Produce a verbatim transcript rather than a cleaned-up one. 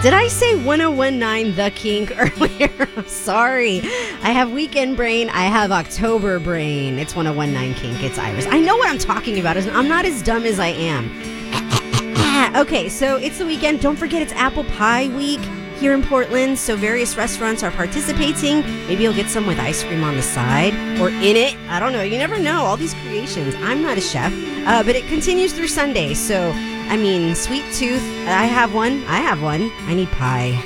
Did I say ten nineteen The Kink earlier? I'm sorry. I have weekend brain. I have October brain. It's ten nineteen Kink. It's Iris. I know what I'm talking about. I'm not as dumb as I am. Okay, so it's the weekend. Don't forget it's Apple Pie Week here in Portland, so various restaurants are participating. Maybe you'll get some with ice cream on the side or in it. I don't know. You never know. All these creations. I'm not a chef, uh, but it continues through Sunday. So, I mean, sweet tooth. I have one. I have one. I need pie.